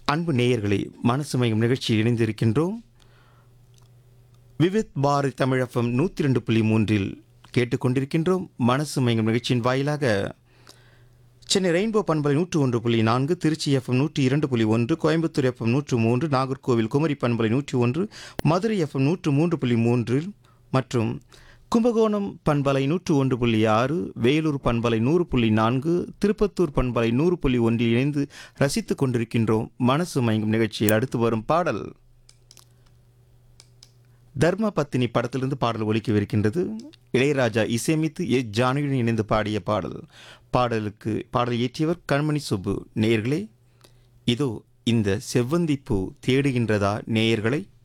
அன்பு நேயர்களே, மனசு மயம் நிகழ்ச்சியில் இணைந்திருக்கின்றோம். விவித் பாரதி தமிழ் எஃப்எம் 102.3 கேட்டுக்கொண்டிருக்கின்றோம். மனசு மயம் நிகழ்ச்சியின் வாயிலாக சென்னை ரெயின்போ பண்பலை 101.4, திருச்சி எஃப்எம் 102.1, கோயம்புத்தூர் எஃப்எம் 103, நாகர்கோவில் குமரி பண்பலை 101, மதுரை எஃப்எம் 103.3 மற்றும் கும்பகோணம் பண்பலை 101.6, வேலூர் பண்பலை 100.4, திருப்பத்தூர் பண்பலை 100.1 இணைந்து ரசித்துக் கொண்டிருக்கின்றோம். மனசு மயங்கும் நிகழ்ச்சியில் அடுத்து வரும் பாடல் தர்ம பத்தினி படத்திலிருந்து பாடல் ஒலிக்கவிருக்கின்றது. இளையராஜா இசையமைத்து ஜானகியுடன் இணைந்து பாடிய பாடல். பாடல் இயற்றியவர் கண்மணி சுப்பு. நேயர்களே, இதோ இந்த செவ்வந்திப்பூ தேடுகின்றதா நேயர்களை?